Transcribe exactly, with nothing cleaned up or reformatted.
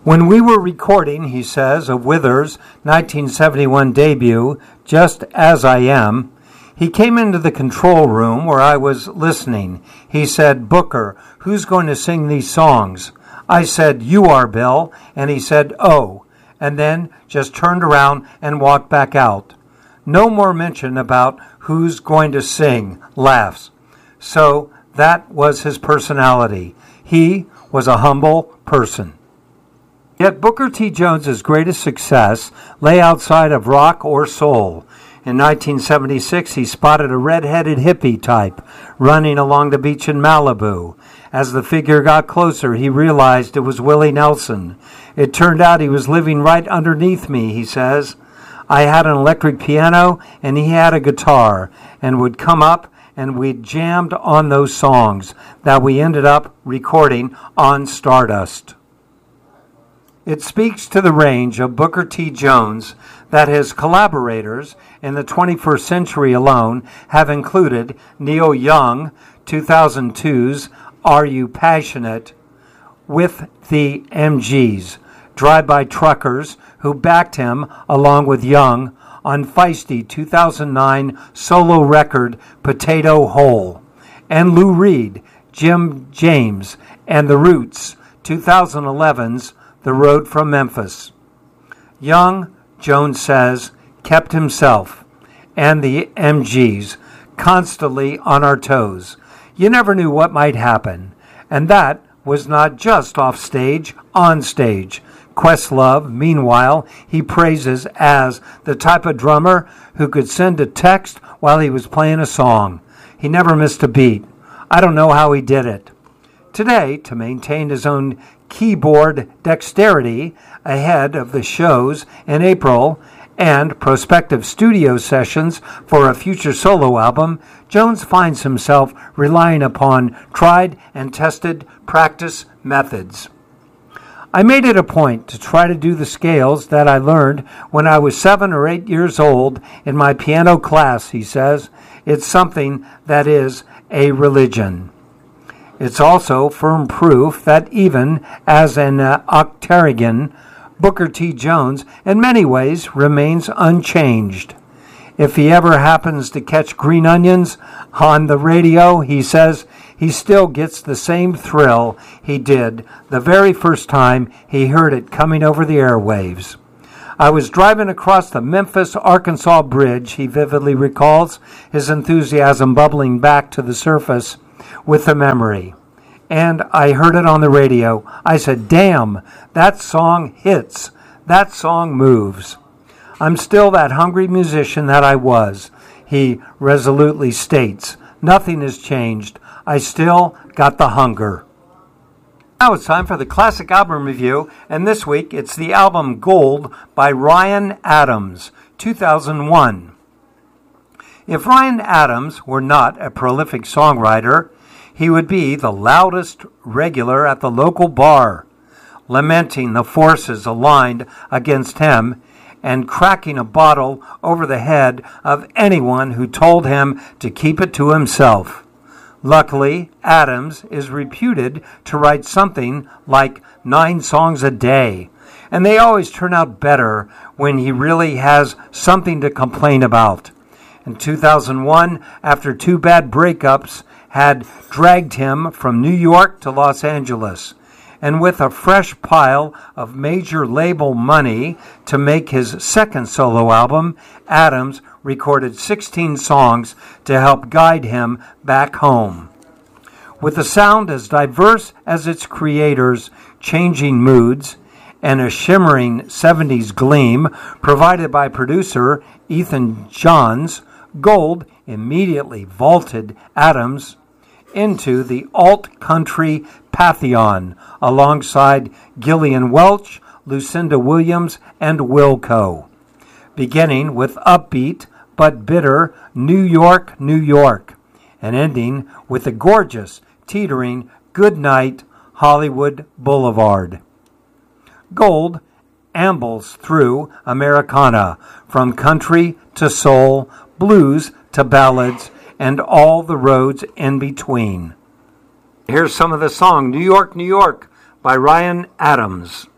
When we were recording, he says, of Withers' nineteen seventy-one debut, Just As I Am, he came into the control room where I was listening. He said, "Booker, who's going to sing these songs?" I said, "You are, Bill." And he said, "Oh," and then just turned around and walked back out. No more mention about who's going to sing, laughs. So that was his personality. He was a humble person. Yet Booker T. Jones's greatest success lay outside of rock or soul. In nineteen seventy-six, he spotted a red-headed hippie type running along the beach in Malibu. As the figure got closer, he realized it was Willie Nelson. It turned out he was living right underneath me, he says. I had an electric piano, and he had a guitar, and would come up, and we jammed on those songs that we ended up recording on Stardust. It speaks to the range of Booker T. Jones that his collaborators in the twenty-first century alone have included Neil Young, two thousand two's Are You Passionate, with the M Gs, Drive-By Truckers, who backed him along with Young on Feisty two thousand nine solo record Potato Hole, and Lou Reed, Jim James, and The Roots, twenty eleven's The Road from Memphis. Young, Jones says, kept himself and the M Gs constantly on our toes. You never knew what might happen. And that was not just off stage, on stage. Questlove, meanwhile, he praises as the type of drummer who could send a text while he was playing a song. He never missed a beat. I don't know how he did it. Today, to maintain his own keyboard dexterity ahead of the shows in April and prospective studio sessions for a future solo album, Jones finds himself relying upon tried and tested practice methods. I made it a point to try to do the scales that I learned when I was seven or eight years old in my piano class, he says. It's something that is a religion. It's also firm proof that even as an uh, octogenarian, Booker T. Jones in many ways remains unchanged. If he ever happens to catch Green Onions on the radio, he says he still gets the same thrill he did the very first time he heard it coming over the airwaves. I was driving across the Memphis-Arkansas Bridge, he vividly recalls, his enthusiasm bubbling back to the surface with the memory. And I heard it on the radio. I said, damn, that song hits. That song moves. I'm still that hungry musician that I was, he resolutely states. Nothing has changed. I still got the hunger. Now it's time for the classic album review, and this week it's the album Gold by Ryan Adams, two thousand one. If Ryan Adams were not a prolific songwriter, he would be the loudest regular at the local bar, lamenting the forces aligned against him and cracking a bottle over the head of anyone who told him to keep it to himself. Luckily, Adams is reputed to write something like nine songs a day, and they always turn out better when he really has something to complain about. In two thousand one, after two bad breakups had dragged him from New York to Los Angeles, and with a fresh pile of major label money to make his second solo album, Adams recorded sixteen songs to help guide him back home. With a sound as diverse as its creators' changing moods and a shimmering seventies gleam provided by producer Ethan Johns, Gold immediately vaulted Adams into the alt-country pantheon alongside Gillian Welch, Lucinda Williams, and Wilco, beginning with upbeat but bitter New York, New York, and ending with the gorgeous, teetering Good Night Hollywood Boulevard. Gold ambles through Americana, from country to soul, blues to ballads, and all the roads in between. Here's some of the song New York, New York by Ryan Adams.